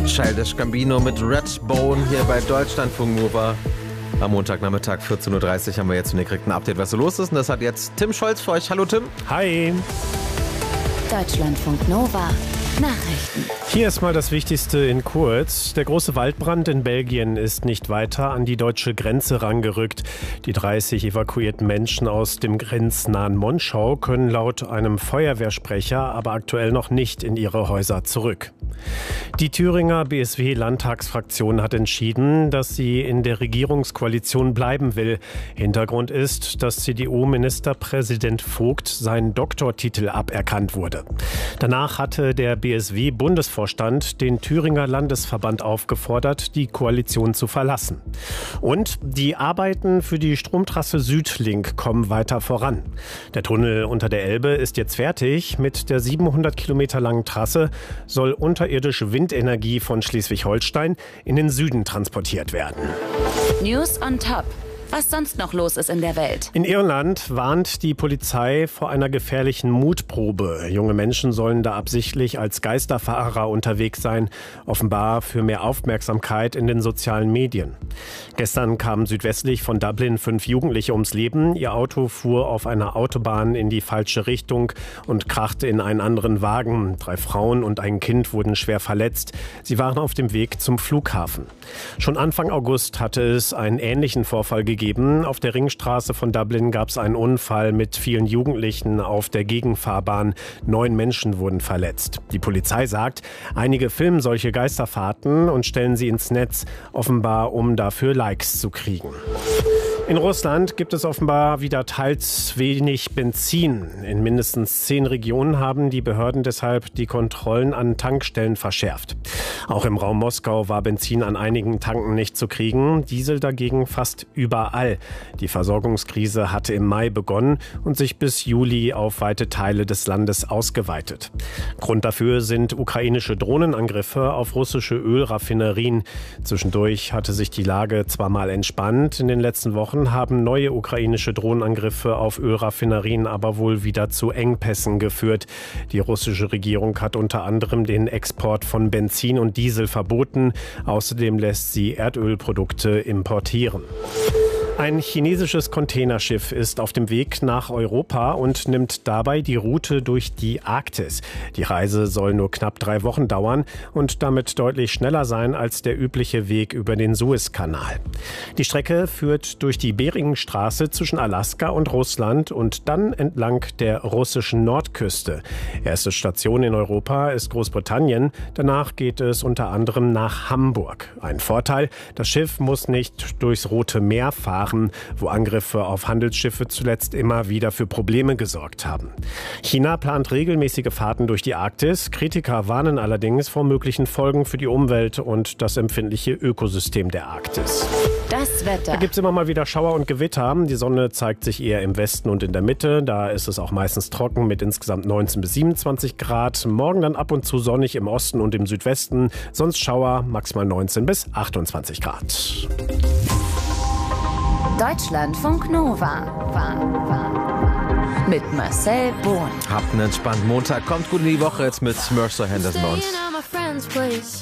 Childish Gambino mit Redbone hier bei Deutschlandfunk Nova. Am Montagnachmittag 14.30 Uhr haben wir jetzt direkt ein Update, was so los ist. Und das hat jetzt Tim Scholz für euch. Hallo Tim. Hi. Deutschlandfunk Nova. Nachrichten. Hier ist mal das Wichtigste in kurz. Der große Waldbrand in Belgien ist nicht weiter an die deutsche Grenze rangerückt. Die 30 evakuierten Menschen aus dem grenznahen Monschau können laut einem Feuerwehrsprecher aber aktuell noch nicht in ihre Häuser zurück. Die Thüringer BSW-Landtagsfraktion hat entschieden, dass sie in der Regierungskoalition bleiben will. Hintergrund ist, dass CDU-Ministerpräsident Vogt seinen Doktortitel aberkannt wurde. Danach hatte der BSW-Bundesvorstand den Thüringer Landesverband aufgefordert, die Koalition zu verlassen. Und die Arbeiten für die Stromtrasse Südlink kommen weiter voran. Der Tunnel unter der Elbe ist jetzt fertig. Mit der 700 Kilometer langen Trasse soll unterirdische Windenergie von Schleswig-Holstein in den Süden transportiert werden. News on Top. Was sonst noch los ist in der Welt. In Irland warnt die Polizei vor einer gefährlichen Mutprobe. Junge Menschen sollen da absichtlich als Geisterfahrer unterwegs sein, offenbar für mehr Aufmerksamkeit in den sozialen Medien. Gestern kamen südwestlich von Dublin 5 Jugendliche ums Leben. Ihr Auto fuhr auf einer Autobahn in die falsche Richtung und krachte in einen anderen Wagen. 3 Frauen und ein Kind wurden schwer verletzt. Sie waren auf dem Weg zum Flughafen. Schon Anfang August hatte es einen ähnlichen Vorfall gegeben. Auf der Ringstraße von Dublin gab es einen Unfall mit vielen Jugendlichen auf der Gegenfahrbahn. 9 Menschen wurden verletzt. Die Polizei sagt, einige filmen solche Geisterfahrten und stellen sie ins Netz, offenbar um dafür Likes zu kriegen. In Russland gibt es offenbar wieder teils wenig Benzin. In mindestens 10 Regionen haben die Behörden deshalb die Kontrollen an Tankstellen verschärft. Auch im Raum Moskau war Benzin an einigen Tanken nicht zu kriegen, Diesel dagegen fast überall. Die Versorgungskrise hatte im Mai begonnen und sich bis Juli auf weite Teile des Landes ausgeweitet. Grund dafür sind ukrainische Drohnenangriffe auf russische Ölraffinerien. Zwischendurch hatte sich die Lage zwar mal entspannt, in den letzten Wochen haben neue ukrainische Drohnenangriffe auf Ölraffinerien aber wohl wieder zu Engpässen geführt. Die russische Regierung hat unter anderem den Export von Benzin und Diesel verboten. Außerdem lässt sie Erdölprodukte importieren. Ein chinesisches Containerschiff ist auf dem Weg nach Europa und nimmt dabei die Route durch die Arktis. Die Reise soll nur knapp 3 Wochen dauern und damit deutlich schneller sein als der übliche Weg über den Suezkanal. Die Strecke führt durch die Beringstraße zwischen Alaska und Russland und dann entlang der russischen Nordküste. Erste Station in Europa ist Großbritannien. Danach geht es unter anderem nach Hamburg. Ein Vorteil, das Schiff muss nicht durchs Rote Meer fahren, wo Angriffe auf Handelsschiffe zuletzt immer wieder für Probleme gesorgt haben. China plant regelmäßige Fahrten durch die Arktis. Kritiker warnen allerdings vor möglichen Folgen für die Umwelt und das empfindliche Ökosystem der Arktis. Das Wetter. Da gibt es immer mal wieder Schauer und Gewitter. Die Sonne zeigt sich eher im Westen und in der Mitte. Da ist es auch meistens trocken mit insgesamt 19 bis 27 Grad. Morgen dann ab und zu sonnig im Osten und im Südwesten. Sonst Schauer, maximal 19 bis 28 Grad. Deutschlandfunk Nova. Mit Marcel Bohn. Habt einen entspannten Montag. Kommt gut in die Woche jetzt mit Mercer Henderson bei uns.